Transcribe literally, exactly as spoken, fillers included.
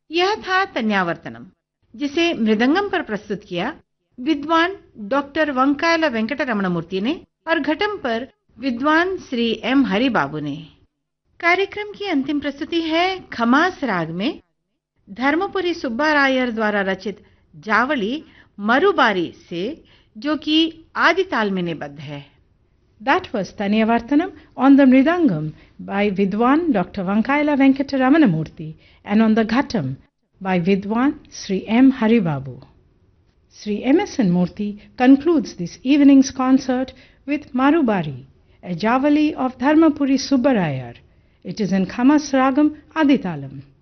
यह था तन्यावर्तनम, जिसे मृदंगम पर प्रस्तुत किया विद्वान डॉक्टर वंकायला वेंकट रमण मूर्ति ने और घटम पर विद्वान श्री एम हरिबाबू ने। कार्यक्रम की अंतिम प्रस्तुति है खमास राग में धर्मपुरी सुब्बारायर द्वारा रचित जावली मरुबारी से, जो कि आदि ताल में निबद्ध है। That was Tanyavartanam on the Mridangam by Vidwan Doctor Vankaila Venkata Ramanamurthy and on the Ghatam by Vidwan Sri M. Haribabu. Sri M S N Murthy concludes this evening's concert with Marubari, a Javali of Dharmapuri Subbarayar. It is in Khamas Ragam Aditalam.